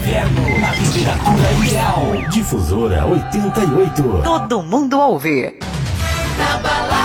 inverno, a temperatura ideal. Difusora 88. Todo mundo ouve. Na balada.